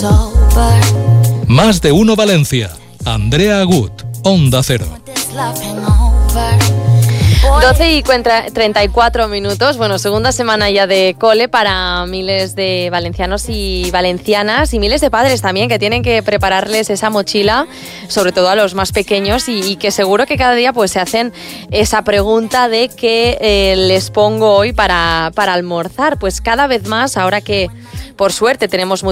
Más de uno Valencia. Andrea Agut, Onda Cero. 12:34. Bueno, segunda semana ya de cole para miles de valencianos y valencianas y miles de padres también que tienen que prepararles esa mochila, sobre todo a los más pequeños y que seguro que cada día pues se hacen esa pregunta de qué les pongo hoy para almorzar. Pues cada vez más, ahora que por suerte tenemos